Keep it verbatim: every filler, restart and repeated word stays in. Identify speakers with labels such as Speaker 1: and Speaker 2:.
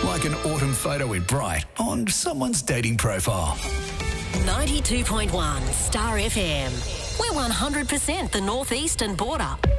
Speaker 1: like an autumn photo in bright on someone's dating profile.
Speaker 2: ninety-two point one Star F M. We're one hundred percent the northeastern border.